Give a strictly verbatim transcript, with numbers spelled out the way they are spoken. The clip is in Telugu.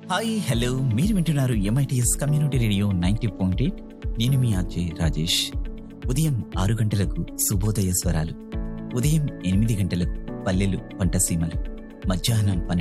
హాయ్ హలో మీరు వింటున్నారు MITS community radio ninety point eight. నేను మీ అజయ్ రాజేష్. ఉదయం ఆరు గంటలకు శుభోదయ స్వరాలు, ఉదయం ఎనిమిది గంటలకు పల్లెలు పంటసీమలు, మధ్యాహ్నం పన్నెండు